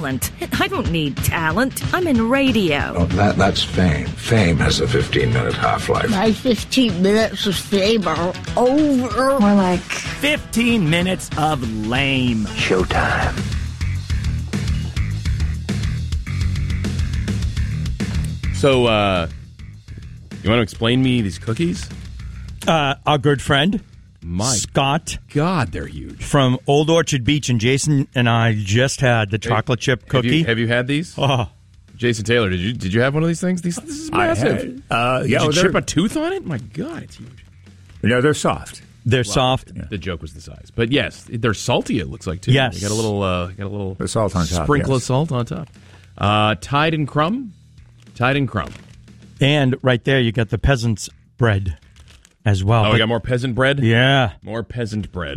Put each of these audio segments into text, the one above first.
talent. I don't need talent. I'm in radio. Oh, that's fame. Fame has a 15-minute half-life. My 15 minutes of fame are over. More like 15 minutes of lame. Showtime. So, you want to explain me these cookies? Our good friend, My Scott God, they're huge. from Old Orchard Beach, and Jason and I just had the chocolate chip cookie. Have you had these? Oh, Jason Taylor, did you have one of these things? This is massive. Yeah, Did you chip a tooth on it? My God, it's huge. No, they're soft. they're soft. The joke was the size, but yes, they're salty. It looks like too. Yes. They got a little The salt on top, sprinkle yes. of salt on top. Tide and crumb. And right there, you got the peasant's bread as well. Oh, we got more peasant bread? Yeah. More peasant bread.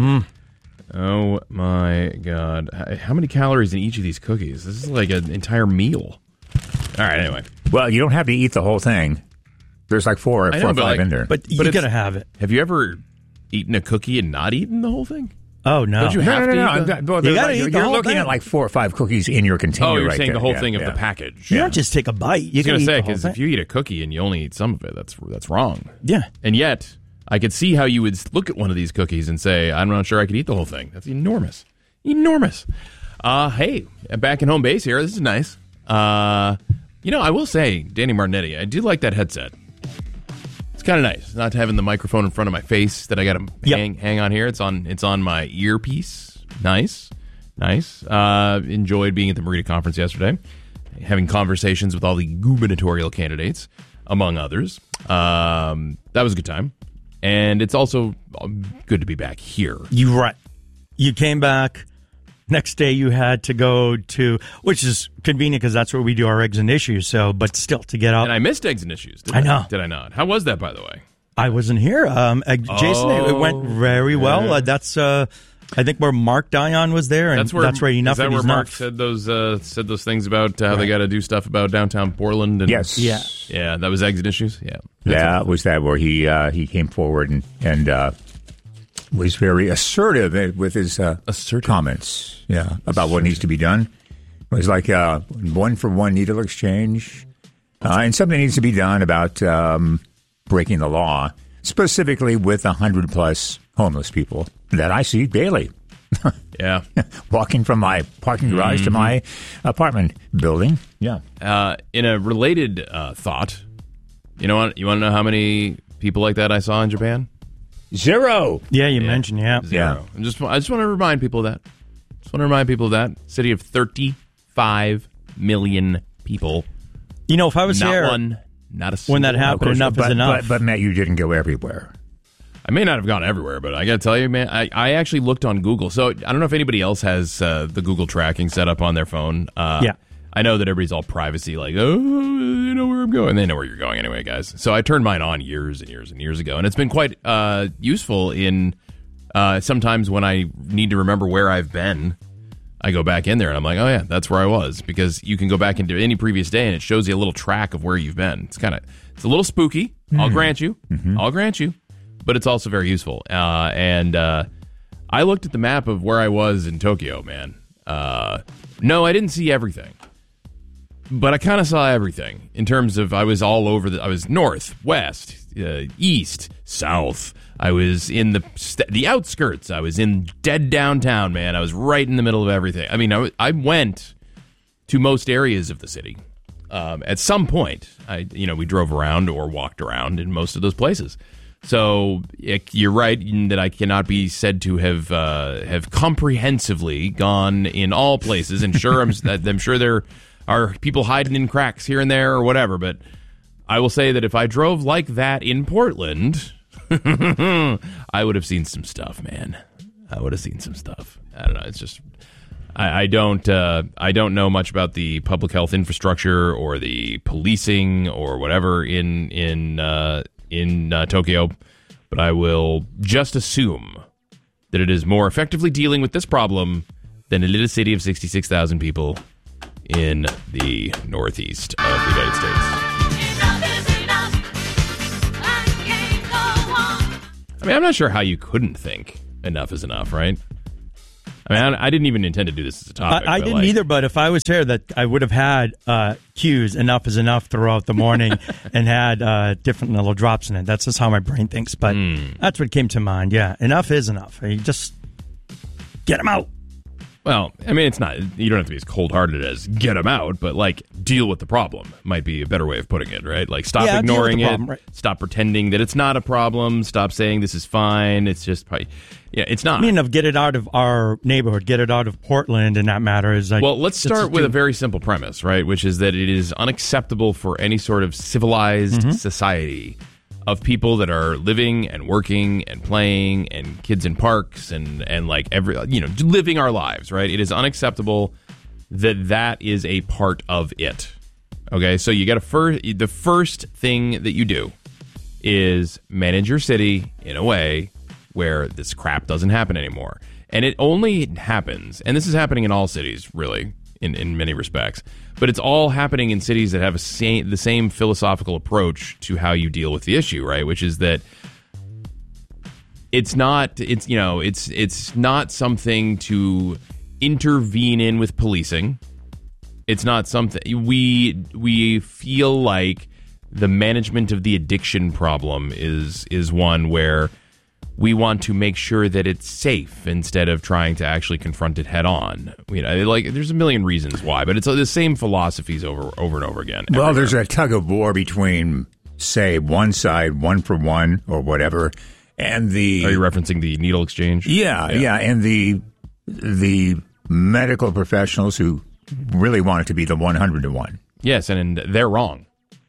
Oh, my God. How many calories in each of these cookies? This is like an entire meal. All right, anyway. Well, you don't have to eat the whole thing. There's like four or five in there. But you got to have it. Have you ever eaten a cookie and not eaten the whole thing? Oh, no. Don't you have to eat You gotta eat the You're whole looking thing. at like 4 or 5 cookies in your container. Oh, you're right saying there. the whole Yeah, thing of yeah. the package. You don't just take a bite. You I was can going to eat say, the whole because thing. if you eat a cookie and you only eat some of it, that's wrong. Yeah. And yet, I could see how you would look at one of these cookies and say, I'm not sure I could eat the whole thing. That's enormous. Enormous. Hey, back in home base here. This is nice. I will say, Danny Martinetti, I do like that headset. It's kind of nice not having the microphone in front of my face that I got to hang on here. It's on my earpiece. Nice. Enjoyed being at the Merida conference yesterday, having conversations with all the gubernatorial candidates, among others. That was a good time. And it's also good to be back here. You're right. You came back. Next day you had to go to, which is convenient because that's where we do our eggs and issues. So, but still to get out. And I missed eggs and issues. Did I not? How was that, by the way? I wasn't here. Jason, it went very well. Yeah. That's I think where Mark Dion was there, and that's where enough. Is that and where he's Mark not. said those things about how they got to do stuff about downtown Portland? And, Yes. Yeah. That was eggs and issues. Yeah. Yeah, it was that where he came forward and was very assertive with his comments. Yeah, about what needs to be done. It was like 1-for-1 needle exchange, and something needs to be done about breaking the law, specifically with 100+ homeless people that I see daily. Yeah. Walking from my parking garage to my apartment building. Yeah. In a related thought, you want to know how many people like that I saw in Japan? 0. Yeah, you mentioned, yeah. 0. I just want to remind people of that. City of 35 million people. You know, if I was not here, one, not a single when that happened, enough is enough. But Matt, you didn't go everywhere. I may not have gone everywhere, but I got to tell you, man, I actually looked on Google. So I don't know if anybody else has the Google tracking set up on their phone. Yeah. I know that everybody's all privacy, like, oh, you know where I'm going. They know where you're going anyway, guys. So I turned mine on years and years and years ago, and it's been quite useful in sometimes when I need to remember where I've been. I go back in there, and I'm like, oh, yeah, that's where I was, because you can go back into any previous day, and it shows you a little track of where you've been. It's a little spooky, I'll grant you. But it's also very useful. And I looked at the map of where I was in Tokyo, man. No, I didn't see everything. But I kind of saw everything in terms of I was all over. I was north, west, east, south. I was in the outskirts. I was in dead downtown, man. I was right in the middle of everything. I mean, I went to most areas of the city. At some point, we drove around or walked around in most of those places. So you're right that I cannot be said to have comprehensively gone in all places. And sure, I'm sure there are people hiding in cracks here and there or whatever. But I will say that if I drove like that in Portland, I would have seen some stuff, man. I would have seen some stuff. I don't know. It's just I don't know much about the public health infrastructure or the policing or whatever in Tokyo, but I will just assume that it is more effectively dealing with this problem than a little city of 66,000 people in the northeast of the United States. I mean, I'm not sure how you couldn't think enough is enough, right? I mean, I didn't even intend to do this as a topic. I didn't either, but if I was here, that I would have had cues, enough is enough throughout the morning and had different little drops in it. That's just how my brain thinks, but that's what came to mind. Yeah, enough is enough. You just get them out. Well, I mean, it's not, you don't have to be as cold-hearted as get them out, but like deal with the problem might be a better way of putting it, right? Like stop ignoring it, problem, right? Stop pretending that it's not a problem, stop saying this is fine, it's just, it's not. I mean, get it out of our neighborhood, get it out of Portland, and that matter is like... Well, let's start with a very simple premise, right? Which is that it is unacceptable for any sort of civilized society of people that are living and working and playing and kids in parks and like living our lives, right? It is unacceptable that is a part of it. Okay, so you got the first thing that you do is manage your city in a way where this crap doesn't happen anymore. And it only happens, and this is happening in all cities, really, in many respects, but it's all happening in cities that have the same philosophical approach to how you deal with the issue, right? Which is that it's not something to intervene in with policing. It's not something we feel like the management of the addiction problem is one where we want to make sure that it's safe instead of trying to actually confront it head on. There's a million reasons why, but it's the same philosophies over and over again. Well, everywhere. There's a tug of war between, say, one side, 1 for 1 or whatever, and the... Are you referencing the needle exchange? Yeah, and the medical professionals who really want it to be the 100 to 1. Yes, and they're wrong.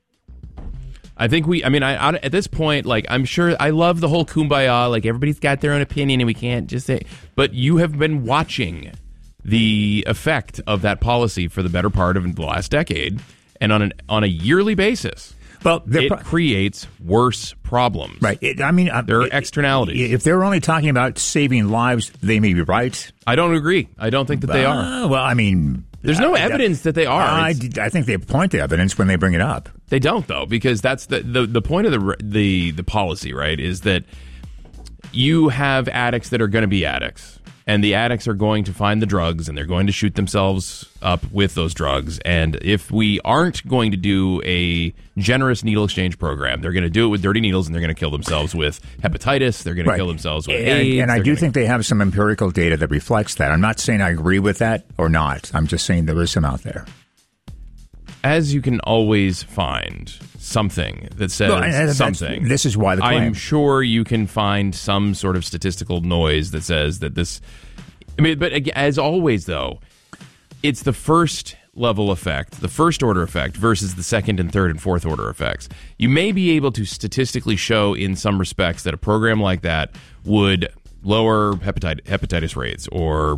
I think at this point, like, I'm sure I love the whole kumbaya, like everybody's got their own opinion and we can't just say, but you have been watching the effect of that policy for the better part of the last decade, and on a yearly basis. Well, it creates worse problems. Right. There are externalities. If they're only talking about saving lives, they may be right. I don't agree. I don't think that they are. Well, there's no evidence that they are. I think they point to evidence when they bring it up. They don't, though, because that's the point of the policy, right, is that you have addicts that are going to be addicts, and the addicts are going to find the drugs, and they're going to shoot themselves up with those drugs. And if we aren't going to do a generous needle exchange program, they're going to do it with dirty needles, and they're going to kill themselves with hepatitis. They're going to kill themselves with AIDS. And I do think they have some empirical data that reflects that. I'm not saying I agree with that or not. I'm just saying there is some out there. As you can always find something that says something. This is why the claim. I'm sure you can find some sort of statistical noise that says that this... but as always, though, it's the first level effect, the first order effect versus the second and third and fourth order effects. You may be able to statistically show in some respects that a program like that would lower hepatitis rates or,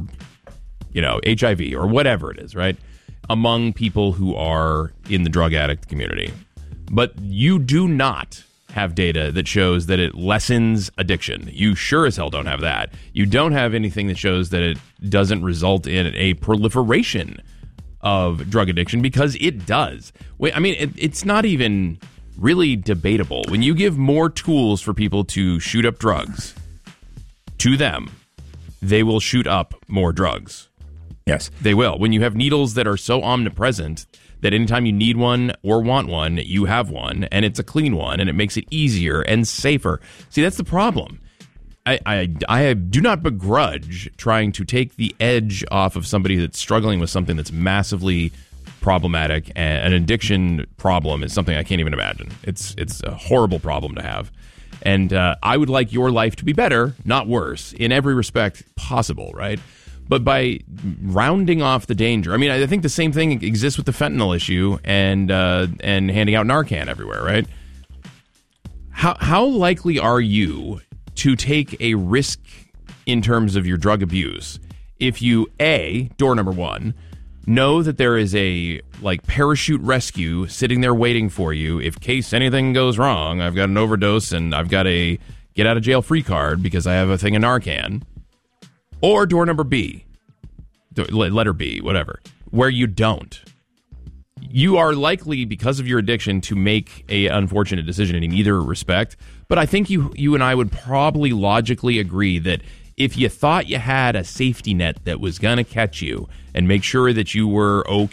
HIV or whatever it is, right? Among people who are in the drug addict community. But you do not have data that shows that it lessens addiction. You sure as hell don't have that. You don't have anything that shows that it doesn't result in a proliferation of drug addiction, because it does. It's not even really debatable. When you give more tools for people to shoot up drugs to them, they will shoot up more drugs. Yes. They will. When you have needles that are so omnipresent that anytime you need one or want one, you have one, and it's a clean one, and it makes it easier and safer. See, that's the problem. I do not begrudge trying to take the edge off of somebody that's struggling with something that's massively problematic, and an addiction problem is something I can't even imagine. It's a horrible problem to have. And I would like your life to be better, not worse, in every respect possible, right? But by rounding off the danger, I think the same thing exists with the fentanyl issue and handing out Narcan everywhere, right? How likely are you to take a risk in terms of your drug abuse if you, door number one, know that there is a parachute rescue sitting there waiting for you in case anything goes wrong? I've got an overdose and I've got a get out of jail free card because I have a thing of Narcan. Or door number B, letter B, whatever, where you don't. You are likely, because of your addiction, to make a unfortunate decision in either respect. But I think you and I would probably logically agree that if you thought you had a safety net that was going to catch you and make sure that you were